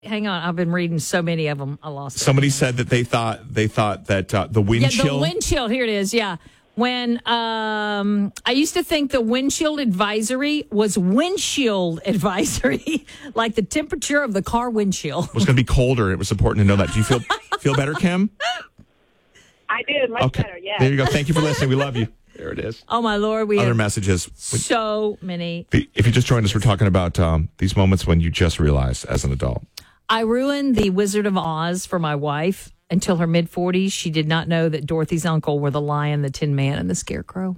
Hang on, I've been reading so many of them. I lost it. Somebody said that they thought that the wind chill. Yeah, the wind chill. Here it is. Yeah. When I used to think the windshield advisory was windshield advisory, like the temperature of the car windshield. It was going to be colder. It was important to know that. Do you feel better, Kim? I do. Much better, yeah. There you go. Thank you for listening. We love you. There it is. Oh, my Lord. We Other have messages. so many. If you just joined us, we're talking about these moments when you just realized as an adult. I ruined the Wizard of Oz for my wife. Until her mid-40s, she did not know that Dorothy's uncle were the Lion, the Tin Man, and the Scarecrow.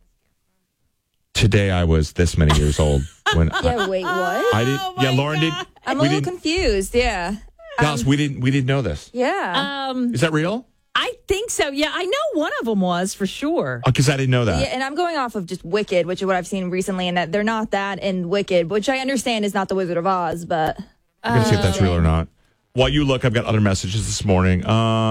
Today I was this many years old when wait, what? I did. Yeah, Lauren did. I'm a little confused. Yeah. Dallas, we didn't know this. Yeah. Is that real? I think so. Yeah, I know one of them was for sure. Because I didn't know that. Yeah, and I'm going off of just Wicked, which is what I've seen recently, and that they're not that in Wicked, which I understand is not the Wizard of Oz, but I'm gonna see if that's real or not. While you look, I've got other messages this morning.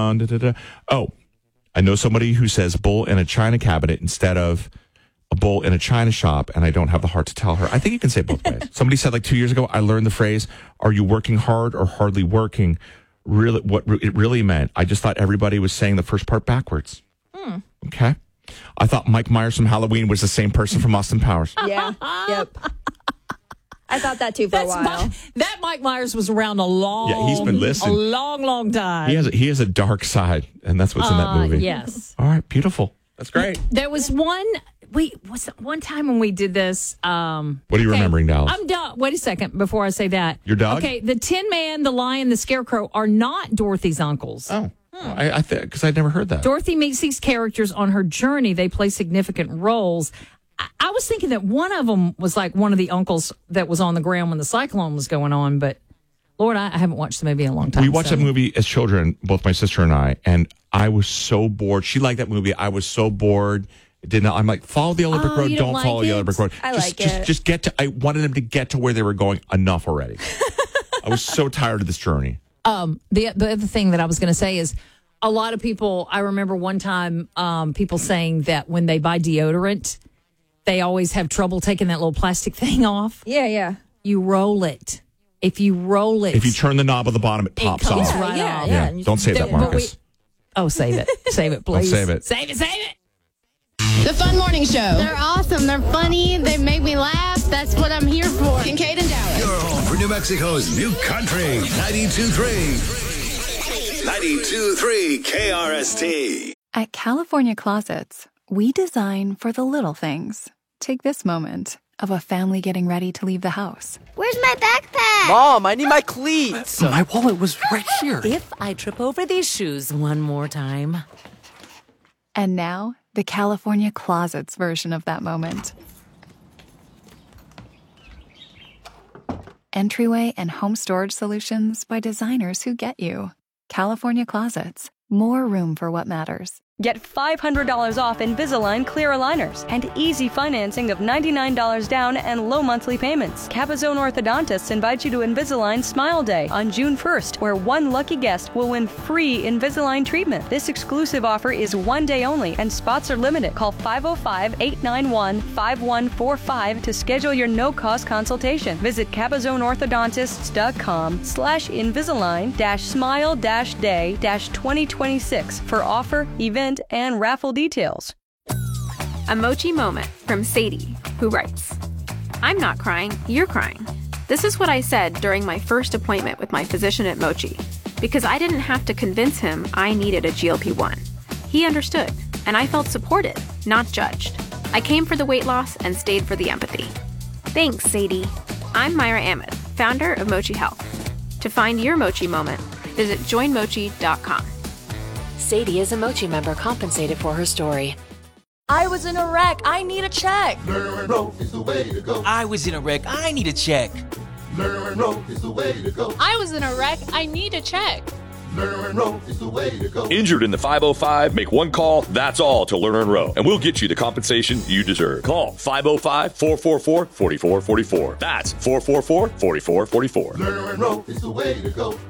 Oh, I know somebody who says bull in a china cabinet instead of a bull in a china shop, and I don't have the heart to tell her. I think you can say it both ways. Somebody said like 2 years ago, I learned the phrase, are you working hard or hardly working? Really, what it really meant, I just thought everybody was saying the first part backwards. Okay. I thought Mike Myers from Halloween was the same person from Austin Powers. yeah. Yep. I thought that too for a while. That Mike Myers was around a long, Yeah, he's been listening. a long time. He has a dark side, and that's what's in that movie. Yes. All right, beautiful. That's great. There was one. One time when we did this. What are you remembering, Dallas? I'm done. Wait a second before I say that. Your dog? Okay, the Tin Man, the Lion, the Scarecrow are not Dorothy's uncles. Oh, I think because I'd never heard that. Dorothy meets these characters on her journey. They play significant roles. I was thinking that one of them was like one of the uncles that was on the ground when the cyclone was going on, but Lord, I haven't watched the movie in a long time. We watched that movie as children, both my sister and I was so bored. She liked that movie. I was so bored. I'm like, follow the yellow brick road. Don't like follow the yellow it? brick road. I like it. Just get to. I wanted them to get to where they were going. Enough already. I was so tired of this journey. The other thing that I was going to say is a lot of people. I remember one time people saying that when they buy deodorant, they always have trouble taking that little plastic thing off. Yeah. You roll it. If you roll it. If you turn the knob at the bottom, it pops comes off. right off. Yeah. Don't say that, Marcus. Save it. Save it, please. Don't save it. Save it. The Fun Morning Show. They're awesome. They're funny. They make me laugh. That's what I'm here for. Kincaid and Dallas. Your home for New Mexico's new country. 92.3. 92.3 KRST. At California Closets, we design for the little things. Take this moment of a family getting ready to leave the house. Where's my backpack? Mom, I need my cleats. My wallet was right here. If I trip over these shoes one more time. And now, the California Closets version of that moment. Entryway and home storage solutions by designers who get you. California Closets. More room for what matters. Get $500 off Invisalign clear aligners and easy financing of $99 down and low monthly payments. Capizone Orthodontists invite you to Invisalign Smile Day on June 1st, where one lucky guest will win free Invisalign treatment. This exclusive offer is one day only and spots are limited. Call 505-891-5145 to schedule your no-cost consultation. Visit CapizoneOrthodontists.com/Invisalign-Smile-Day-2026 for offer, event, and raffle details. A Mochi moment from Sadie, who writes, I'm not crying, you're crying. This is what I said during my first appointment with my physician at Mochi, because I didn't have to convince him I needed a GLP-1. He understood, and I felt supported, not judged. I came for the weight loss and stayed for the empathy. Thanks, Sadie. I'm Myra Ahmed, founder of Mochi Health. To find your Mochi moment, visit joinmochi.com. Sadie is a Mochi member compensated for her story. I was in a wreck. I need a check. Learn and roll is the way to go. I was in a wreck. I need a check. Learn and roll is the way to go. I was in a wreck. I need a check. Learn and roll is the way to go. Injured in the 505? Make one call, that's all, to Learn and Row, and we'll get you the compensation you deserve. Call 505-444-4444. That's 444-4444. Learn and roll is the way to go.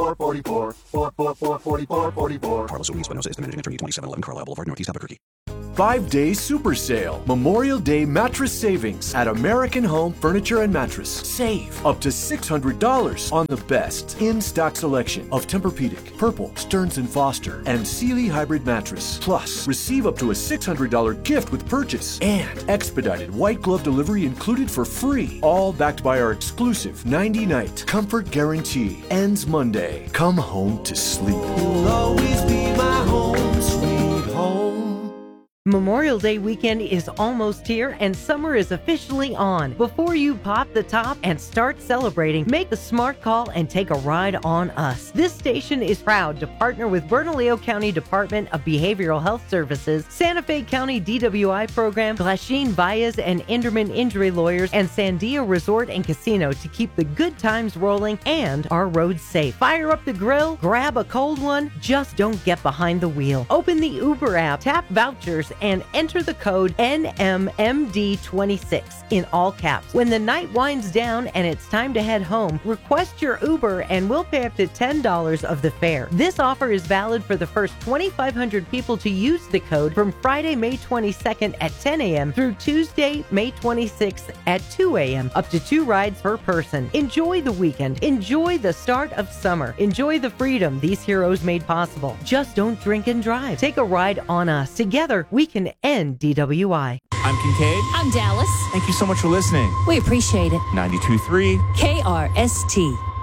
444-4444. 444-4444. Carlos O'Neill's Espinosa is the managing attorney, 2711 Carlisle Boulevard, Northeast Albuquerque. 5-day super sale. Memorial Day mattress savings at American Home Furniture and Mattress. Save up to $600 on the best in-stock selection of Tempur-Pedic, Purple, Stearns & Foster, and Sealy Hybrid Mattress. Plus, receive up to a $600 gift with purchase and expedited white glove delivery included for free. All backed by our exclusive 90-night comfort guarantee. Ends Monday. Come home to sleep. You'll always be my home, sweet home. Memorial Day weekend is almost here and summer is officially on. Before you pop the top and start celebrating, make the smart call and take a ride on us. This station is proud to partner with Bernalillo County Department of Behavioral Health Services, Santa Fe County DWI Program, Glasheen Baez and Enderman Injury Lawyers, and Sandia Resort and Casino to keep the good times rolling and our roads safe. Fire up the grill, grab a cold one, just don't get behind the wheel. Open the Uber app, tap vouchers, and enter the code NMMD26 in all caps. When the night winds down and it's time to head home, request your Uber and we'll pay up to $10 of the fare. This offer is valid for the first 2,500 people to use the code from Friday, May 22nd at 10 a.m. through Tuesday, May 26th at 2 a.m. Up to 2 rides per person. Enjoy the weekend. Enjoy the start of summer. Enjoy the freedom these heroes made possible. Just don't drink and drive. Take a ride on us. Together, we can end DWI. I'm Kincaid. I'm Dallas. Thank you so much for listening. We appreciate it. 92.3 KRST.